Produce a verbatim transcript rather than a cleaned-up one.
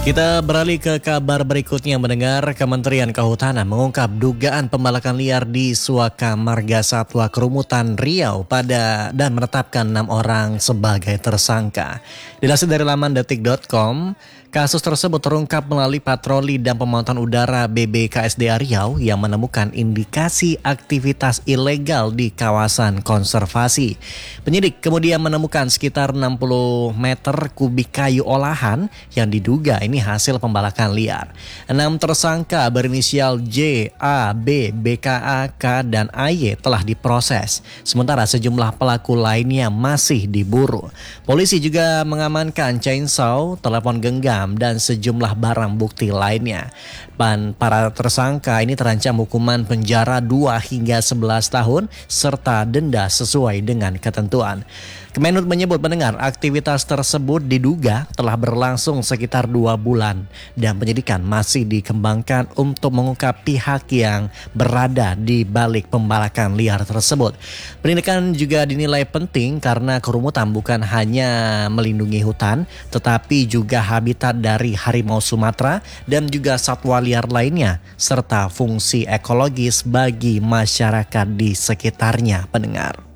Kita beralih ke kabar berikutnya. Mendengar Kementerian Kehutanan mengungkap dugaan pembalakan liar di Suaka Marga Satwa Kerumutan Riau pada dan menetapkan enam orang sebagai tersangka. Dilansir dari laman detik titik com, kasus tersebut terungkap melalui patroli dan pemantauan udara B B K S D A Riau yang menemukan indikasi aktivitas ilegal di kawasan konservasi. Penyidik kemudian menemukan sekitar enam puluh meter kubik kayu olahan yang diduga ini hasil pembalakan liar. Enam tersangka berinisial J, A, B, B K A, K, dan A Y telah diproses. Sementara sejumlah pelaku lainnya masih diburu. Polisi juga mengamankan chainsaw, telepon genggam, dan sejumlah barang bukti lainnya. Dan para tersangka ini terancam hukuman penjara dua hingga sebelas tahun serta denda sesuai dengan ketentuan. Kemenhub menyebut mendengar aktivitas tersebut diduga telah berlangsung sekitar dua bulan dan penyidikan masih dikembangkan untuk mengungkap pihak yang berada di balik pembalakan liar tersebut. Pendidikan juga dinilai penting karena kerumutan bukan hanya melindungi hutan tetapi juga habitat dari harimau Sumatera dan juga satwa liar lainnya serta fungsi ekologis bagi masyarakat di sekitarnya. Pendengar.